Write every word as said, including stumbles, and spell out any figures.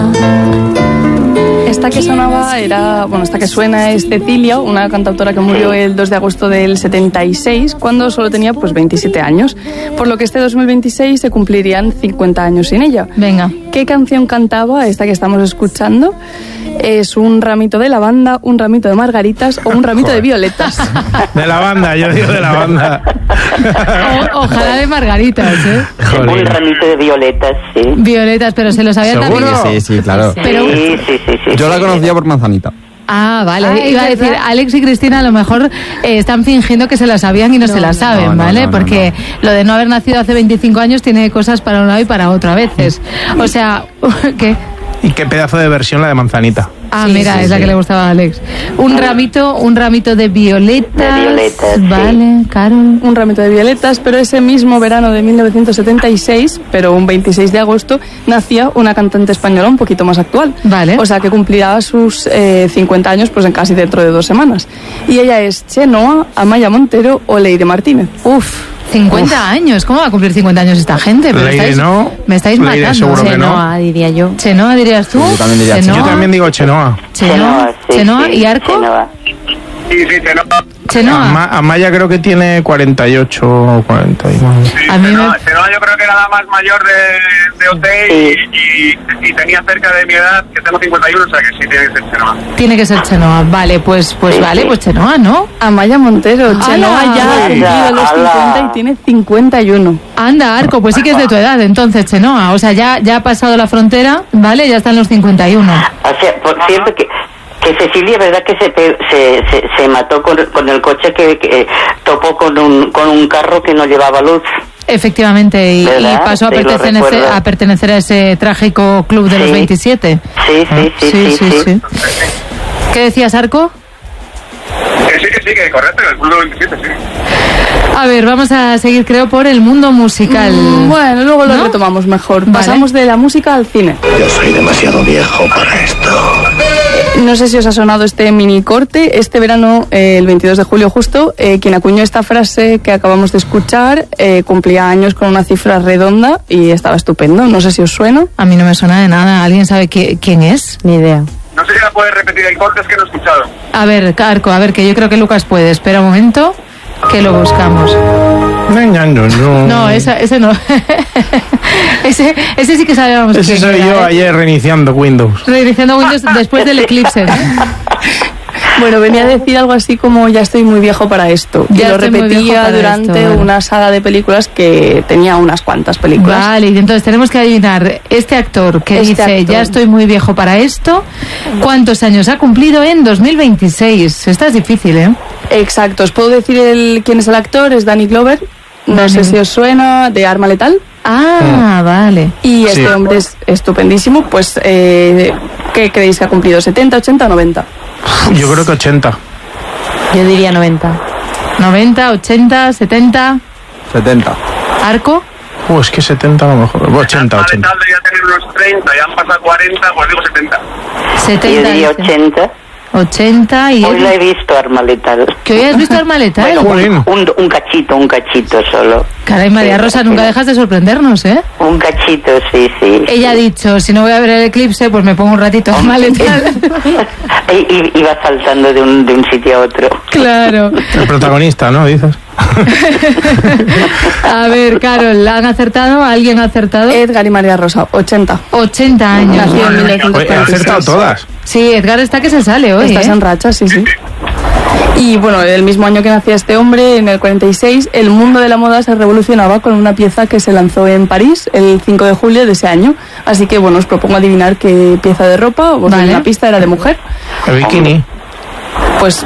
Esta que sonaba era, bueno, esta que suena es Cecilia, una cantautora que murió el dos de agosto del setenta y seis, cuando solo tenía pues veintisiete años, por lo que este dos mil veintiséis se cumplirían cincuenta años sin ella. Venga. ¿Qué canción cantaba esta que estamos escuchando? ¿Es un ramito de lavanda, un ramito de margaritas o un ramito de violetas? De lavanda, yo digo de lavanda. O, ojalá de margaritas, ¿eh? Joder. Un ramito de violetas, sí. Violetas, pero se lo sabía también. Sí, sí, claro. Pero, sí, sí, sí, sí. Yo la conocía por manzanita. Ah, vale. Ah, Iba a decir, ¿verdad? Alex y Cristina a lo mejor eh, están fingiendo que se la sabían y no, No, se la no, saben, no, no, ¿vale? no, no, Porque no. lo de no haber nacido hace veinticinco años tiene cosas para un lado y para otro a veces. O sea, ¿qué? Y qué pedazo de versión la de manzanita. Ah, Sí, mira, sí, es la sí. que le gustaba a Alex. Un ramito, un ramito de violetas. De violetas, sí. Vale, Carol. Un ramito de violetas, pero ese mismo verano de mil novecientos setenta y seis, pero un veintiséis de agosto, nacía una cantante española un poquito más actual. Vale. O sea, que cumplirá sus eh, cincuenta años pues en casi dentro de dos semanas. Y ella es Chenoa, Amaya Montero o Leire Martínez. Uf, cincuenta años. ¿Cómo va a cumplir cincuenta años esta gente? Pero Leire estáis, no. me estáis Leire matando. seguro que no. Chenoa, diría yo. Chenoa, dirías tú. Sí, yo también diría Chenoa. Yo también digo Chenoa. Chenoa, sí, Chenoa sí, y Arco. Chenoa. Sí, sí, Chenoa. Chenoa. Ama- Amaya creo que tiene cuarenta y ocho o cuarenta y nueve. Sí, A mí Chenoa, me- Chenoa yo creo que era la más mayor de, de O T y, y, y tenía cerca de mi edad, que tengo cincuenta y uno, o sea que sí tiene que ser Chenoa. Tiene que ser Chenoa. Vale, pues, pues Sí, vale, sí. pues Chenoa, ¿no? Amaya Montero, ¡Hala! Chenoa ya ha cumplido los ¡Hala! cincuenta y tiene cincuenta y uno. Anda, Arco, pues sí que es de tu edad, entonces, Chenoa. O sea, ya, ya ha pasado la frontera, ¿vale? Ya están los cincuenta y uno. O sea, por cierto que, que Cecilia, ¿verdad que se, pe- se, se, se mató con, con el coche que, que topó con un, con un carro que no llevaba luz? Efectivamente, y, y ¿Verdad? pasó a Sí, lo pertenecer, recuerdo. a pertenecer a ese trágico club de Sí. los veintisiete. Sí, sí, sí, sí, sí. ¿Qué decías, Arco? Que sí, que sí, que correcto, en el club veintisiete, sí. A ver, vamos a seguir, creo, por el mundo musical. Mm, Bueno, luego lo ¿No? retomamos mejor. Vale. Pasamos de la música al cine. Yo soy demasiado viejo para esto. No sé si os ha sonado este mini corte. Este verano, eh, el veintidós de julio justo, eh, quien acuñó esta frase que acabamos de escuchar eh, cumplía años con una cifra redonda y estaba estupendo. No sé si os suena. A mí no me suena de nada. ¿Alguien sabe qui- quién es? Ni idea. No sé si la puedes repetir el corte, es que no he escuchado. A ver, Arco, a ver, que yo creo que Lucas puede. Espera un momento, que lo buscamos. No, esa, ese no. ese, ese sí que sabíamos. Ese quién soy era, yo ¿eh? ayer reiniciando Windows. Reiniciando Windows después del eclipse. Bueno, venía a decir algo así como ya estoy muy viejo para esto. Y Ya lo estoy muy viejo repetía para durante esto, vale. una saga de películas que tenía unas cuantas películas. Vale, y entonces tenemos que adivinar este actor que Este dice actor. ya estoy muy viejo para esto, ¿cuántos años ha cumplido en dos mil veintiséis? Esta es difícil, ¿eh? Exacto. ¿Os puedo decir el, quién es el actor? Es Danny Glover. No Danny. sé si os suena, de Arma Letal. Ah, vale. Y Sí. este hombre es estupendísimo. Pues, eh, ¿qué creéis que ha cumplido? ¿setenta, ochenta o noventa? Yo creo que ochenta. Yo diría noventa. noventa, ochenta, setenta. setenta. ¿Arco? Uh, es que setenta a lo mejor. ochenta, Vale, ochenta. tal, debería tener unos treinta, ya han pasado cuarenta, pues digo setenta. Yo setenta. diría dice. ochenta. ochenta y... Hoy la he visto, Arma Letal. ¿Que hoy has visto Arma Letal? Bueno, Jolín. un, un, un cachito, un cachito solo. Caray, María Sí, Rosa, sí. nunca dejas de sorprendernos, ¿eh? Un cachito, sí, sí. Ella ha dicho, si no voy a ver el eclipse, pues me pongo un ratito Arma Letal. Y, y- iba saltando de un, de un sitio a otro. Claro. El protagonista, ¿no? Dices. A ver, Carol, ¿han acertado? ¿Alguien ha acertado? Edgar y María Rosa, ochenta. ochenta años. Nació en mil Oye, novecientos he cuarenta y seis. acertado todas. Sí, Edgar está que se sale hoy, Estás ¿eh? en racha, sí, sí. Y bueno, el mismo año que nacía este hombre, en el cuarenta y seis, el mundo de la moda se revolucionaba con una pieza que se lanzó en París el cinco de julio de ese año. Así que bueno, os propongo adivinar qué pieza de ropa, o Vale. una pista era de mujer. El bikini.